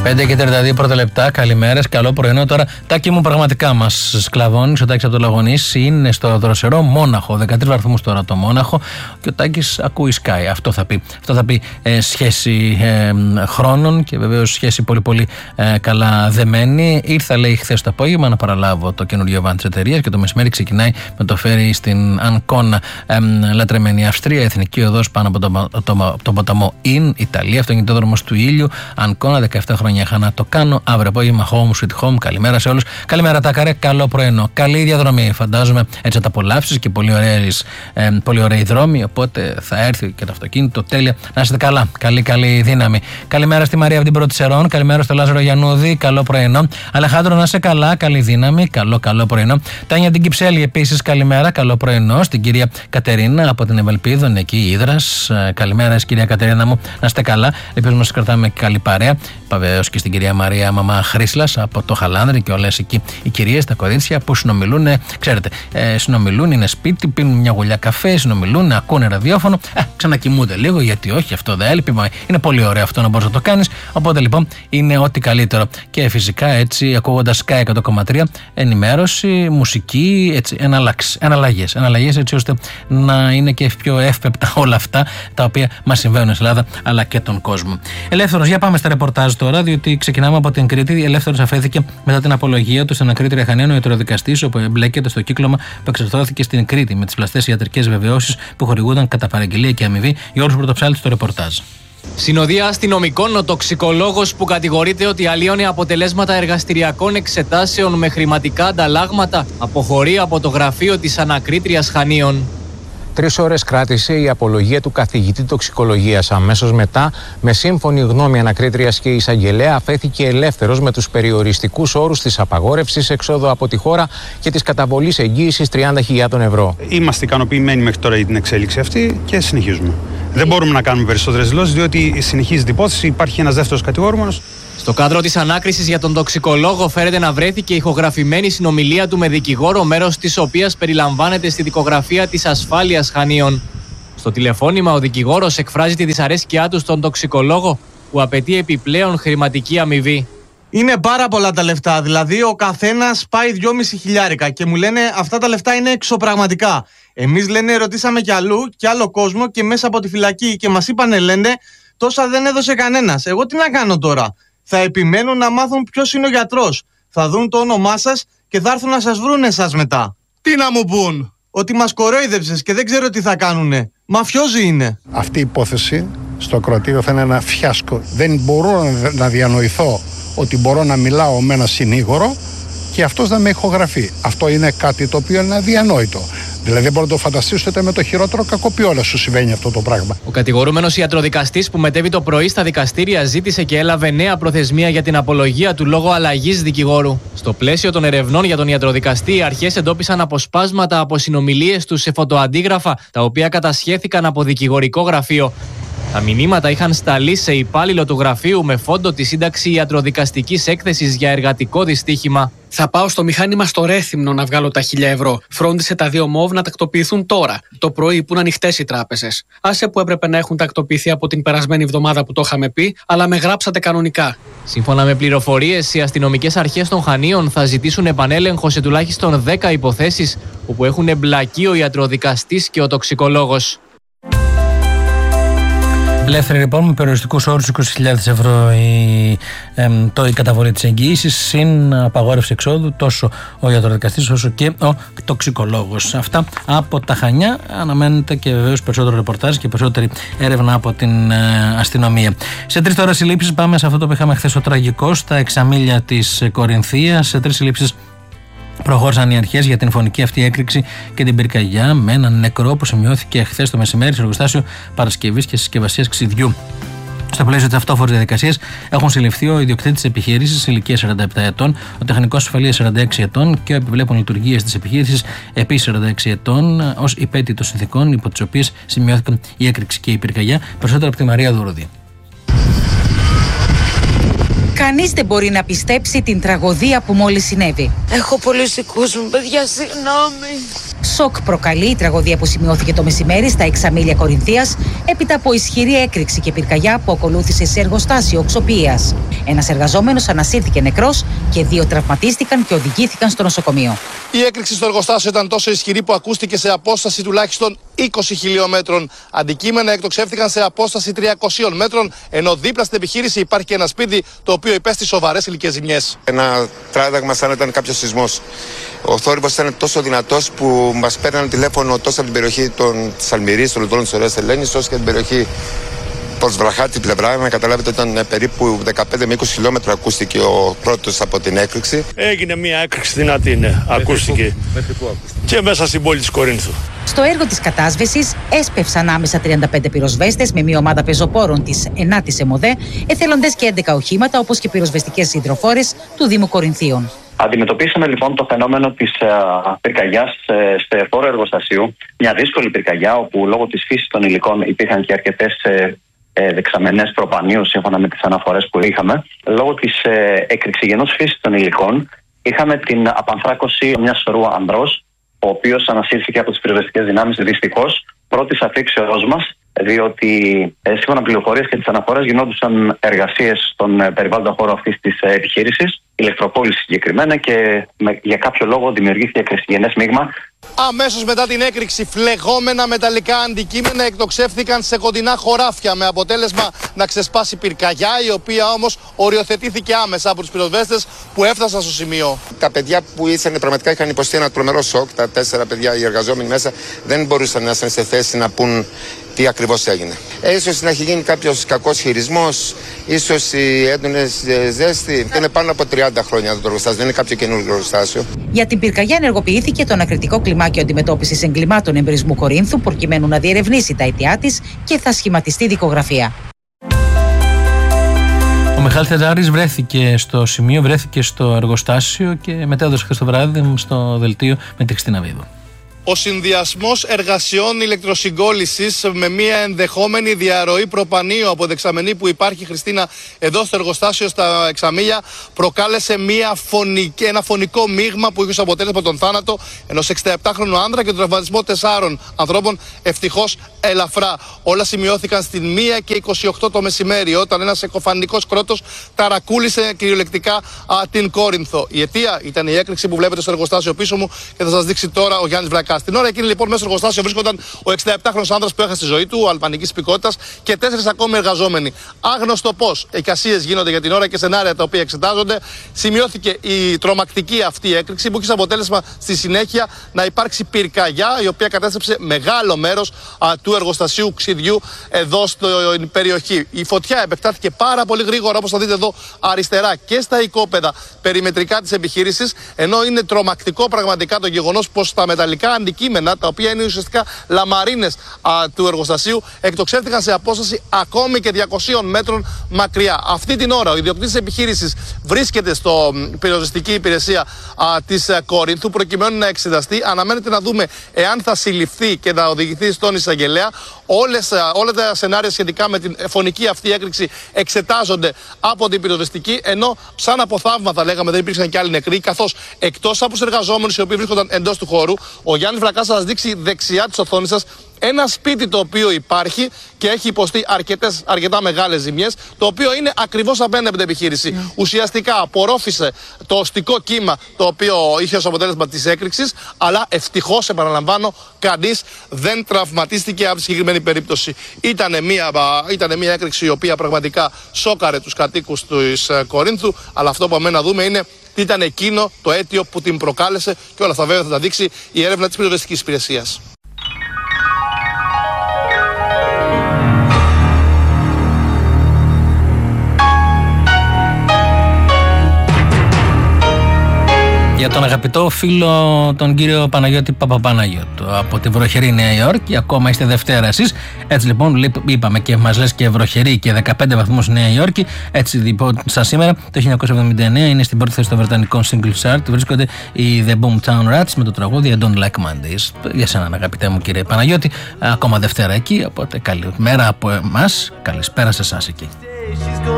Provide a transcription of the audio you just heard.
5:32 πρώτα λεπτά. Καλημέρες, καλό πρωινό. Τώρα, Τάκη μου, πραγματικά μας σκλαβώνεις. Ο Τάκης από το Λαγωνίς είναι στο δροσερό Μόναχο. 13 βαθμούς τώρα το Μόναχο. Και ο Τάκης ακούει Sky. Αυτό θα πει. Αυτό θα πει σχέση χρόνων και βεβαίως σχέση πολύ πολύ καλά δεμένη. Ήρθα, λέει, χθες το απόγευμα να παραλάβω το καινούριο βαν της εταιρείας και το μεσημέρι ξεκινάει με το φέρι στην Ανκόνα. Λατρεμένη Αυστρία, εθνική οδός πάνω από τον ποταμό Ιν, Ιταλία, αυτοκινητόδρομος του ήλιου. Ανκόνα, 17 χρόνια είχα να το κάνω. Αύριο απόγευμα, home sweet home. Καλημέρα σε όλους. Καλημέρα, Τάκαρε. Καλό πρωινό. Καλή διαδρομή. Φαντάζομαι έτσι θα τα απολαύσεις και πολύ ωραίοι δρόμοι. Οπότε θα έρθει και το αυτοκίνητο. Τέλεια. Να είστε καλά. Καλή δύναμη. Καλημέρα στη Μαρία από την Πρώτη Σερών. Καλημέρα στο Λάζαρο Γιαννούδη. Καλό πρωινό. Αλεχάνδρο, να είσαι καλά. Καλή δύναμη. Καλό πρωινό. Τάνια την Κυψέλη επίσης. Καλημέρα. Καλό πρωινό. Στην κυρία Κατερίνα από την Ευελπίδων εκεί Ύδρας. Καλημέρα, κυρία Κατερίνα μου. Να είστε καλά. Ελπίζουμε να σας κρατάμε καλή παρέα. Βεβαίως και στην κυρία Μαρία Μαμά Χρήσλας από το Χαλάνδρι και όλες εκεί οι κυρίες, τα κορίτσια που συνομιλούν, ξέρετε, συνομιλούν, είναι σπίτι, πίνουν μια γουλιά καφέ, συνομιλούν, ακούνε ραδιόφωνο, ξανακοιμούνται λίγο, γιατί όχι, αυτό δεν έλειπε, μα είναι πολύ ωραίο αυτό να μπορείς να το κάνεις. Οπότε λοιπόν είναι ό,τι καλύτερο. Και φυσικά έτσι, ακούγοντας Sky 100,3, ενημέρωση, μουσική, έτσι, εναλλαγές έτσι ώστε να είναι και πιο εύπεπτα όλα αυτά τα οποία μας συμβαίνουν στην Ελλάδα αλλά και τον κόσμο. Ελεύθερος, για πάμε στα ρεπορτάζ τώρα, διότι ξεκινάμε από την Κρήτη. Ελεύθερος αφέθηκε μετά την απολογία του στην Ακρίτρια Χανίων ο ιατροδικαστής, όπου εμπλέκεται στο κύκλωμα που εξερθώθηκε στην Κρήτη με τις πλαστές ιατρικές βεβαιώσεις που χορηγούνταν κατά παραγγελία και αμοιβή. Γιώργος Πρωτοψάλτης στο ρεπορτάζ. Συνοδεία αστυνομικών, ο τοξικολόγος που κατηγορείται ότι αλλοίωνε αποτελέσματα εργαστηριακών εξετάσεων με χρηματικά ανταλλάγματα αποχωρεί από το γραφείο της Ανακρίτριας Χανίων. 3 ώρες κράτησε η απολογία του καθηγητή τοξικολογίας. Αμέσως μετά, με σύμφωνη γνώμη ανακρίτριας και εισαγγελέα, αφέθηκε ελεύθερος με τους περιοριστικούς όρους της απαγόρευσης εξόδου από τη χώρα και της καταβολής εγγύησης 30.000 ευρώ. Είμαστε ικανοποιημένοι μέχρι τώρα για την εξέλιξη αυτή και συνεχίζουμε. Δεν μπορούμε να κάνουμε περισσότερες δηλώσεις, διότι συνεχίζει την υπόθεση, υπάρχει ένας δεύτερος κατηγορούμενος. Στο κάδρο της ανάκρισης για τον τοξικολόγο φέρεται να βρέθηκε ηχογραφημένη συνομιλία του με δικηγόρο, μέρος της οποίας περιλαμβάνεται στη δικογραφία της Ασφάλειας Χανίων. Στο τηλεφώνημα ο δικηγόρος εκφράζει τη δυσαρέσκειά του στον τοξικολόγο που απαιτεί επιπλέον χρηματική αμοιβή. Είναι πάρα πολλά τα λεφτά, δηλαδή ο καθένας πάει 2.500 και μου λένε αυτά τα λεφτά είναι εξωπραγματικά. Εμείς λένε ρωτήσαμε κι αλλού κι άλλο κόσμο και μέσα από τη φυλακή και μας είπανε λένε τόσα δεν έδωσε κανένας. Εγώ τι να κάνω τώρα? Θα επιμένουν να μάθουν ποιος είναι ο γιατρός. Θα δουν το όνομά σας και θα έρθουν να σας βρουν εσάς μετά. Τι να μου πούν? Ότι μας κορόιδεψες και δεν ξέρω τι θα κάνουνε. Μαφιόζοι είναι. Αυτή η υπόθεση στο ακροατήριο θα είναι ένα φιάσκο. Δεν μπορώ να διανοηθώ ότι μπορώ να μιλάω με ένα συνήγορο και αυτός να με ηχογραφεί. Αυτό είναι κάτι το οποίο είναι αδιανόητο. Δηλαδή δεν μπορώ να το φανταστήσω ότι με το χειρότερο κακοποιόλα σου συμβαίνει αυτό το πράγμα. Ο κατηγορούμενος ιατροδικαστής που μετέβη το πρωί στα δικαστήρια ζήτησε και έλαβε νέα προθεσμία για την απολογία του λόγω αλλαγής δικηγόρου. Στο πλαίσιο των ερευνών για τον ιατροδικαστή, οι αρχές εντόπισαν αποσπάσματα από συνομιλίες του σε φωτοαντίγραφα, τα οποία κατασχέθηκαν από δικηγορικό γραφείο. Τα μηνύματα είχαν σταλεί σε υπάλληλο του γραφείου με φόντο τη σύνταξη ιατροδικαστικής έκθεσης για εργατικό δυστύχημα. Θα πάω στο μηχάνημα στο Ρέθυμνο να βγάλω τα 1.000 ευρώ. Φρόντισε τα 2 μόβ να τακτοποιηθούν τώρα, το πρωί που είναι ανοιχτές οι τράπεζες. Άσε που έπρεπε να έχουν τακτοποιηθεί από την περασμένη εβδομάδα που το είχαμε πει, αλλά με γράψατε κανονικά. Σύμφωνα με πληροφορίες, οι αστυνομικές αρχές των Χανίων θα ζητήσουν επανέλεγχο σε τουλάχιστον 10 υποθέσεις, όπου έχουν εμπλακεί ο ιατροδικαστής και ο τοξικολόγος. Ελεύθερη λοιπόν με περιοριστικούς όρους 20.000 ευρώ η καταβολή της εγγύησης, συν απαγόρευση εξόδου τόσο ο ιατροδικαστής όσο και ο τοξικολόγος. Αυτά από τα Χανιά. Αναμένεται και βεβαίως περισσότερο ρεπορτάζ και περισσότερη έρευνα από την αστυνομία. Σε 3 τώρα συλλήψεις, πάμε σε αυτό το που είχαμε χθες, το τραγικό στα Εξαμήλια της Κορινθίας. Σε 3 συλλήψεις προχώρησαν οι αρχές για την φωνική αυτή έκρηξη και την πυρκαγιά με έναν νεκρό που σημειώθηκε χθες το μεσημέρι σε εργοστάσιο παρασκευής και συσκευασίας ξυδιού. Στο πλαίσιο της αυτόφορης διαδικασίας έχουν συλληφθεί ο ιδιοκτήτης της επιχείρησης ηλικίας 47 ετών, ο τεχνικός ασφαλείας 46 ετών και ο επιβλέπων λειτουργίας της επιχείρησης επίσης 46 ετών, ως υπέτειοι των συνθηκών υπό τις οποίες σημειώθηκαν η έκρηξη και η πυρκαγιά. Περισσότερο από τη Μαρία Δουρούδη. Κανείς δεν μπορεί να πιστέψει την τραγωδία που μόλις συνέβη. Έχω πολλούς δικούς μου, παιδιά, συγγνώμη. Σοκ προκαλεί η τραγωδία που σημειώθηκε το μεσημέρι στα Εξαμήλια Κορινθίας, έπειτα από ισχυρή έκρηξη και πυρκαγιά που ακολούθησε σε εργοστάσιο οξοποιίας. Ένας εργαζόμενος ανασύρθηκε νεκρός και 2 τραυματίστηκαν και οδηγήθηκαν στο νοσοκομείο. Η έκρηξη στο εργοστάσιο ήταν τόσο ισχυρή που ακούστηκε σε απόσταση τουλάχιστον 20 χιλιόμετρων. Αντικείμενα εκτοξεύτηκαν σε απόσταση 300 μέτρων, ενώ δίπλα στην επιχείρηση υπάρχει και ένα σπίτι το οποίο υπέστη σοβαρές υλικές ζημιές. Ένα τράδαγμα σαν να ήταν κάποιος σεισμός. Ο θόρυβος ήταν τόσο δυνατός που μας παίρνανε τηλέφωνο τόσο από την περιοχή της Αλμυρής, των Λουτρών της Ωραίας Ελένης, όσο και την περιοχή προς Βραχάτη πλευρά. Να καταλάβετε, ήταν περίπου 15 με 20 χιλιόμετρα ακούστηκε ο πρώτος από την έκρηξη. Έγινε μια έκρηξη δυνατή, ναι, ακούστηκε. Μέχρι πού ακούστηκε? Και μέσα στην πόλη της Κορίνθου. Στο έργο της κατάσβεσης έσπευσαν άμεσα 35 πυροσβέστες με μια ομάδα πεζοπόρων της 9ης ΕΜΟΔΕ, εθελοντές και 11 οχήματα, όπως και πυροσβεστικές υδροφόρες του Δήμου Κορινθίων. Αντιμετωπίσαμε λοιπόν το φαινόμενο της πυρκαγιάς σε χώρο εργοστασίου. Μια δύσκολη πυρκαγιά, όπου λόγω της φύσης των υλικών υπήρχαν και αρκετές δεξαμενές προπανίου, σύμφωνα με τις αναφορές που είχαμε. Λόγω της εκρηξιγενούς φύσης των υλικών, είχαμε την απανθράκωση μιας σωρού ανδρός, ο οποίος ανασύρθηκε από τις πυροσβεστικές δυνάμεις, δυστυχώς, πρώτης αφήξεώς μας, διότι σύμφωνα με πληροφορίες και τις αναφορές γινόντουσαν εργασίες στον περιβάλλοντα χώρο αυτής της επιχείρησης, ηλεκτροπόληση συγκεκριμένα, και για κάποιο λόγο δημιουργήθηκε εκρηξιγενές μείγμα. Αμέσως μετά την έκρηξη, φλεγόμενα μεταλλικά αντικείμενα εκτοξεύθηκαν σε κοντινά χωράφια, με αποτέλεσμα να ξεσπάσει πυρκαγιά, η οποία όμως οριοθετήθηκε άμεσα από τους πυροσβέστες που έφτασαν στο σημείο. Τα παιδιά που ήσαν πραγματικά είχαν υποστεί ένα τρομερό σοκ. Τα 4 παιδιά, οι εργαζόμενοι μέσα, δεν μπορούσαν να είναι σε θέση να πούν τι ακριβώς έγινε. Ίσως να έχει γίνει κάποιος κακός χειρισμός, ίσως οι έντονες ζέστη. Είναι πάνω από 30 χρόνια το εργοστάσιο, δεν είναι κάποιο καινούργιο εργοστάσιο. Για την πυρκαγιά ενεργοποιήθηκε το ανακριτικό κλιμάκιο αντιμετώπισης εγκλημάτων εμπρισμού Κορίνθου, προκειμένου να διερευνήσει τα αιτιά της και θα σχηματιστεί δικογραφία. Ο Μιχάλης Θεδράρης βρέθηκε στο σημείο, βρέθηκε στο εργοστάσιο και μετέδωσε χθες το βράδυ στο δελτίο με τη Χριστίνα Βίδου. Ο συνδυασμός εργασιών ηλεκτροσυγκόλλησης με μια ενδεχόμενη διαρροή προπανίου από δεξαμενή που υπάρχει, Χριστίνα, εδώ στο εργοστάσιο στα Εξαμήλια, προκάλεσε ένα φωνικό μείγμα που είχε ως αποτέλεσμα τον θάνατο ενός 67χρονου άνδρα και τον τραυματισμό 4 ανθρώπων, ευτυχώς ελαφρά. Όλα σημειώθηκαν στην 1:28 το μεσημέρι, όταν ένας εκοφανικός κρότος ταρακούλησε κυριολεκτικά την Κόρινθο. Η αιτία ήταν η έκρηξη που βλέπετε στο εργοστάσιο πίσω μου και θα σας δείξει τώρα ο Γιάννης Βρακάς. Στην ώρα εκείνη λοιπόν μέσα στο εργοστάσιο βρίσκονταν ο 67χρονος άνδρας που έχασε τη ζωή του, αλβανικής υπηκότητας, και 4 ακόμη εργαζόμενοι. Άγνωστο πώς εικασίες γίνονται για την ώρα και σενάρια τα οποία εξετάζονται, σημειώθηκε η τρομακτική αυτή έκρηξη που είχε σαν αποτέλεσμα στη συνέχεια να υπάρξει πυρκαγιά, η οποία κατέστρεψε μεγάλο μέρος του εργοστασίου ξυδιού εδώ στην περιοχή. Η φωτιά επεκτάθηκε πάρα πολύ γρήγορα, όπως θα δείτε εδώ αριστερά, και στα οικόπεδα περιμετρικά της επιχείρησης, ενώ είναι τρομακτικό πραγματικά το γεγονός πως τα μεταλλικά αντικείμενα, τα οποία είναι ουσιαστικά λαμαρίνες του εργοστασίου, εκτοξεύτηκαν σε απόσταση ακόμη και 200 μέτρων μακριά. Αυτή την ώρα ο ιδιοκτήτης της επιχείρησης βρίσκεται στο πυροσβεστική υπηρεσία της Κορίνθου, προκειμένου να εξεταστεί. Αναμένεται να δούμε εάν θα συλληφθεί και να οδηγηθεί στον εισαγγελέα. Όλα τα σενάρια σχετικά με την φωνική αυτή έκρηξη εξετάζονται από την πυροσβεστική, ενώ σαν από θαύμα, θα λέγαμε, δεν υπήρξαν και άλλοι νεκροί, καθώς εκτός από τους εργαζόμενους οι οποίοι βρίσκονταν εντός του χώρου, ο Γιάννης Βρακάς θα σας δείξει δεξιά της οθόνης σας ένα σπίτι το οποίο υπάρχει και έχει υποστεί αρκετά μεγάλες ζημιές, το οποίο είναι ακριβώς απέναντι από την επιχείρηση. Ουσιαστικά απορρόφησε το οστικό κύμα το οποίο είχε ως αποτέλεσμα της έκρηξης, αλλά ευτυχώς, επαναλαμβάνω, κανείς δεν τραυματίστηκε από τη συγκεκριμένη περίπτωση. Ήταν μια έκρηξη η οποία πραγματικά σόκαρε τους κατοίκους της Κορίνθου, αλλά αυτό που αμένα να δούμε είναι τι ήταν εκείνο το αίτιο που την προκάλεσε, και όλα αυτά βέβαια θα τα δείξει η έρευνα της πυροσβεστικής υπηρεσίας. Για τον αγαπητό φίλο τον κύριο Παναγιώτη Παπαπαναγιώτου από τη βροχερή Νέα Υόρκη, ακόμα είστε Δευτέρα εσείς. Έτσι λοιπόν είπαμε και μας λες και βροχερή και 15 βαθμούς Νέα Υόρκη. Έτσι λοιπόν σαν σήμερα το 1979 είναι στην πρώτη θέση των βρετανικών single chart. Βρίσκονται οι The Boomtown Rats με το τραγούδι I Don't Like Mondays. Για σένα αγαπητέ μου κύριε Παναγιώτη, ακόμα Δευτέρα εκεί, οπότε καλή μέρα από εμάς, καλησπέρα σε εσάς εκεί.